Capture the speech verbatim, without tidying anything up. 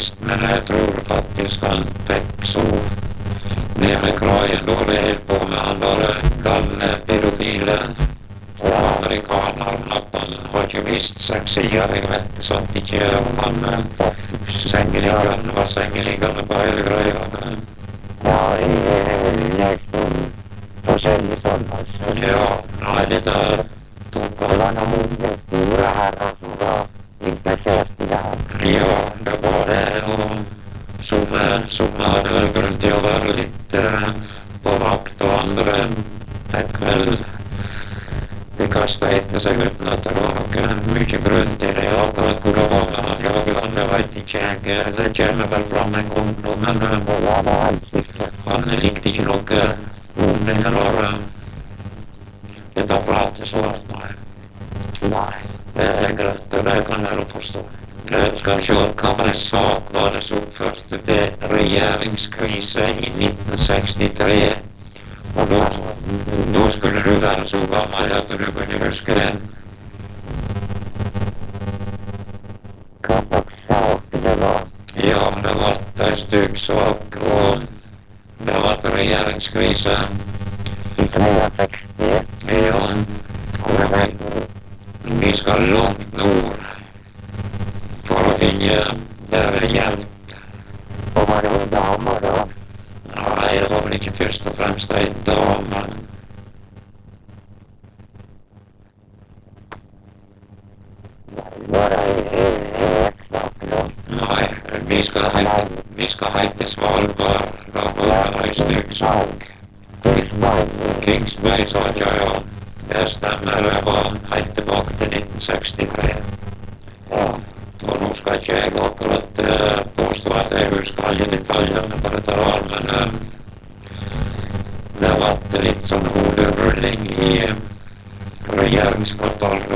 visst, men jag tror faktiskt han fick så ner med kragen då det höll på med han var galne pedofilen. Amerikanerna har inte visst sexigare, jag vet sånt inte om han sängeliggande var sängeliggande på hela grejen. Ja, jag läste om försäljning sådana. Ja, nej det där tog Det var nog stora herrar som var intresserade i det här. ja, det var det och som, som hade väl grund till att vara lite på vakt och andra fick väl det kastade inte sig utan att det var mycket grund till det. Akkurat kunde vara med han jagade, jag vet inte, jag, det känner väl fram en gång då, men Det var ansiktet. han likte inte något ond eller det tar pratet svårt med. Nej. Det är grött och det kan jag förstå. Jag ska se vad sak var det så först det regeringskrisen i nittonhundrasextiotre. Och då, då skulle du vara så gammal att du kunde huska den. Kazakstan det var. Ja, det var ett styck sak och det var regeringskrisen. nittonhundrasextio. Ja, och det var, vi ska långt nord för att finna där det hjälpt. Och var det damer då? Nej, det var väl inte först och främst en dam, men Var det ett sak då? nej, vi ska hejta, vi ska hejta Svalbard, då var det ett styck sak. Kingsberg sa jag, ja, det stämmer, det var helt tillbaka till nittonhundrasextiotre. Ja. Och nu ska inte jag akkurat äh, påstå att jag huskar alla detaljerna på det här, men äh, det var lite sån ordrullning i regeringskvartalet.